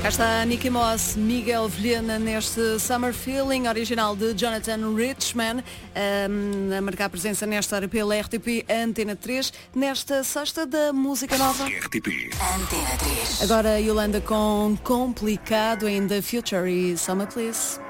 Cá está Nicky Moss, Miguel Vilhena neste Summer Feeling, original de Jonathan Richman, a marcar presença nesta hora pela RTP Antena 3, nesta sexta da música nova. RTP Antena 3. Agora Yolanda com Complicado em The Future e Summer Please.